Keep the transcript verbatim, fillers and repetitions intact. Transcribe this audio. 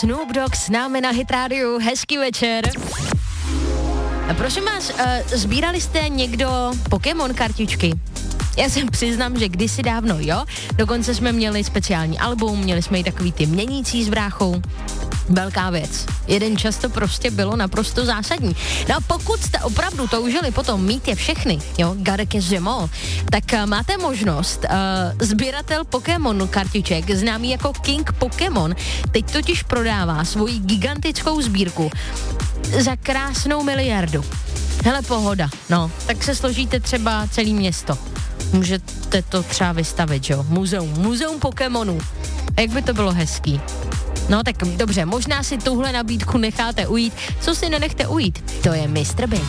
Snoop Dogg s námi na Hit Radio, hezký večer. A prosím vás, uh, sbírali jste někdo Pokémon kartičky? Já se přiznám, že kdysi dávno, jo. Dokonce jsme měli speciální album, měli jsme i takový ty měnící s bráchou. Velká věc. Jeden čas to prostě bylo naprosto zásadní. No a pokud jste opravdu toužili potom mít je všechny, jo, Garek Zemo, tak uh, máte možnost. Uh, sběratel Pokémon kartiček, známý jako King Pokémon, teď totiž prodává svoji gigantickou sbírku za krásnou miliardu. Hele, pohoda, no, tak se složíte třeba celý město. Můžete to třeba vystavit, jo, muzeum, muzeum Pokémonů. Jak by to bylo hezký. No tak dobře, možná si tuhle nabídku necháte ujít, co si nenechte ujít, to je mistr Big.